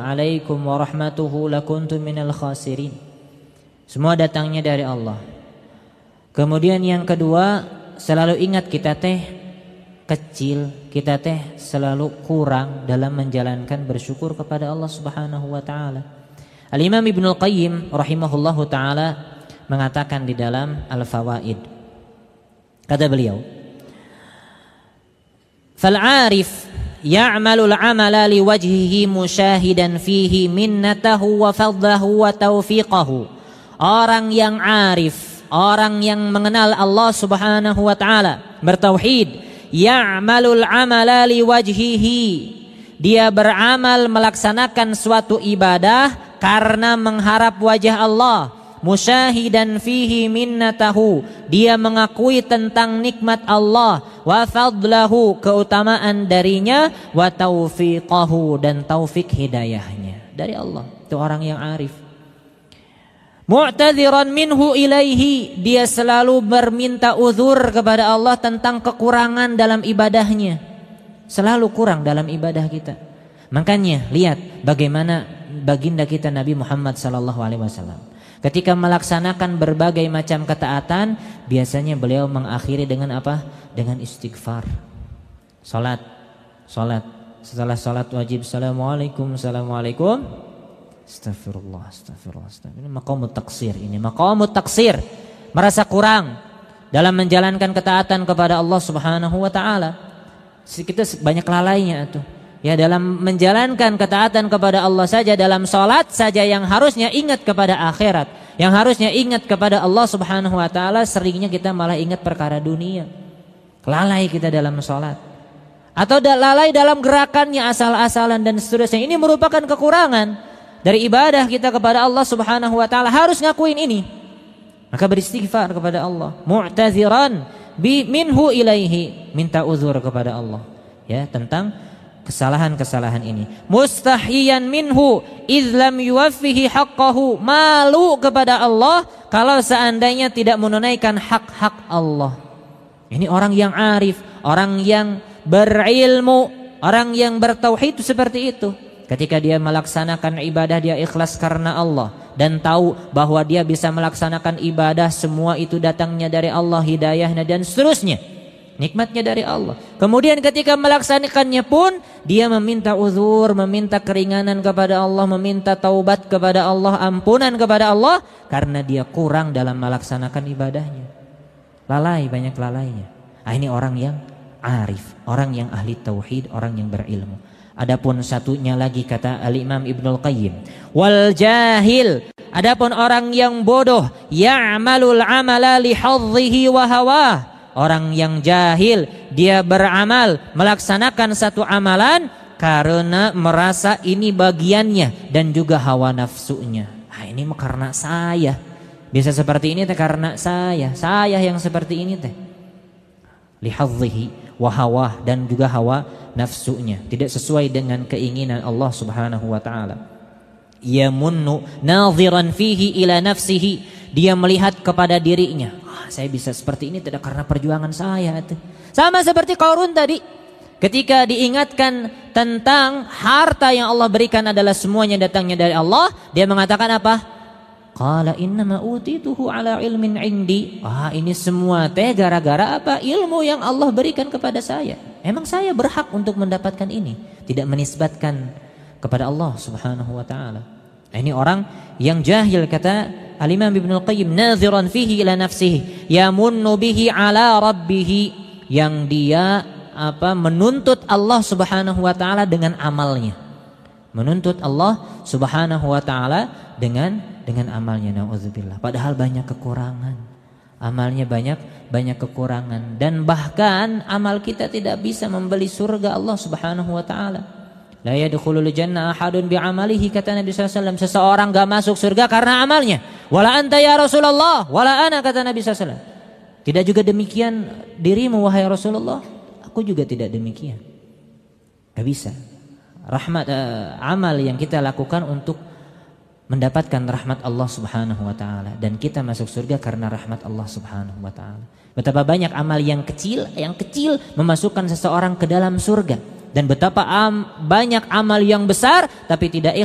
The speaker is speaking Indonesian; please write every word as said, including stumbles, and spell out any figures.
alaikum wa rahmatuhu lakuntu minal khasirin. Semua datangnya dari Allah. Kemudian yang kedua, selalu ingat kita teh kecil, kita teh selalu kurang dalam menjalankan bersyukur kepada Allah Subhanahu wa taala. Al-Imam Ibnul Qayyim rahimahullahu taala mengatakan di dalam Al-Fawaid, kata beliau, "Fal-'arif ya'malul 'amala liwajhihi musyahidan fihi minnatahu wa fadlahu wa taufiqahu." Orang yang arif, orang yang mengenal Allah Subhanahu wa taala, bertauhid, ya'malul 'amala liwajhihi, dia beramal melaksanakan suatu ibadah karena mengharap wajah Allah, musyahidan fihi minnatahu, dia mengakui tentang nikmat Allah, wa fadlahu, keutamaan darinya, wa taufiqahu, dan taufik hidayahnya dari Allah. Itu orang yang arif. Mu'tadziran minhu ilaihi, dia selalu berminta uzur kepada Allah tentang kekurangan dalam ibadahnya. Selalu kurang dalam ibadah kita. Makanya lihat bagaimana baginda kita Nabi Muhammad sallallahu alaihi wasallam. Ketika melaksanakan berbagai macam ketaatan, biasanya beliau mengakhiri dengan apa? Dengan istighfar. Salat, salat. Setelah salat wajib, assalamualaikum, assalamualaikum. Astagfirullah, astagfirullah, astagfirullah. Ini maqamut taksir, ini maqamut taksir. Merasa kurang dalam menjalankan ketaatan kepada Allah Subhanahu wa taala. Kita banyak lalainya tuh. Ya, dalam menjalankan ketaatan kepada Allah saja, dalam salat saja yang harusnya ingat kepada akhirat, yang harusnya ingat kepada Allah Subhanahu wa taala, seringnya kita malah ingat perkara dunia. Lalai kita dalam salat. Atau lalai dalam gerakannya, asal-asalan dan seterusnya. Ini merupakan kekurangan dari ibadah kita kepada Allah Subhanahu wa taala. Harus ngakuin ini. Maka beristighfar kepada Allah, mu'tadziran bi minhu ilaihi, minta uzur kepada Allah ya tentang kesalahan-kesalahan ini. Mustahiyan minhu idz lam yuwaffihi haqqahu, malu kepada Allah kalau seandainya tidak menunaikan hak-hak Allah. Ini orang yang arif, orang yang berilmu, orang yang bertauhid seperti itu. Ketika dia melaksanakan ibadah, dia ikhlas karena Allah dan tahu bahwa dia bisa melaksanakan ibadah, semua itu datangnya dari Allah, hidayahnya dan seterusnya, nikmatnya dari Allah. Kemudian ketika melaksanakannya pun dia meminta uzur, meminta keringanan kepada Allah, meminta taubat kepada Allah, ampunan kepada Allah karena dia kurang dalam melaksanakan ibadahnya. Lalai, banyak lalainya. Ah, ini orang yang arif, orang yang ahli tauhid, orang yang berilmu. Adapun satunya lagi kata Al-Imam Ibnul Qayyim, wal jahil, adapun orang yang bodoh, ya'malul amala li hadhihi wa hawah, orang yang jahil, dia beramal melaksanakan satu amalan karena merasa ini bagiannya dan juga hawa nafsunya. Ah, ini mah karena saya bisa seperti ini teh, karena saya, saya yang seperti ini teh. Li hadhihi wa hawah, dan juga hawa nafsunya, tidak sesuai dengan keinginan Allah Subhanahu wa taala. Yamunnu nadhiran fihi ila nafsihi, dia melihat kepada dirinya, ah, saya bisa seperti ini tidak karena perjuangan saya. Sama seperti Qarun tadi, ketika diingatkan tentang harta yang Allah berikan adalah semuanya datangnya dari Allah, dia mengatakan apa? Qala innama utituhu ala ilmin indi. Ah, ini semua teh gara-gara apa? Ilmu yang Allah berikan kepada saya. Emang saya berhak untuk mendapatkan ini, tidak menisbatkan kepada Allah Subhanahu wa taala. Ini orang yang jahil, kata Al-Imam Ibnul Qayyim, nadhiran fihi ila nafsihi yamunnu bihi ala rabbih, yang dia apa menuntut Allah Subhanahu wa taala dengan amalnya. Menuntut Allah Subhanahu wa taala dengan dengan amalnya, nauzubillah. Padahal banyak kekurangan. Amalnya banyak banyak kekurangan, dan bahkan amal kita tidak bisa membeli surga Allah Subhanahu wa taala. La yadkhulul jannah ahadun bi'amalihi, kata Nabi sallallahu alaihi wasallam, seseorang enggak masuk surga karena amalnya. Wala anta ya Rasulullah, wala ana, kata Nabi sallallahu alaihi wasallam. Tidak juga demikian dirimu wahai Rasulullah, aku juga tidak demikian. Enggak bisa. Rahmat uh, amal yang kita lakukan untuk mendapatkan rahmat Allah Subhanahu wa taala, dan kita masuk surga karena rahmat Allah Subhanahu wa taala. Betapa banyak amal yang kecil, yang kecil memasukkan seseorang ke dalam surga, dan betapa am, banyak amal yang besar tapi tidak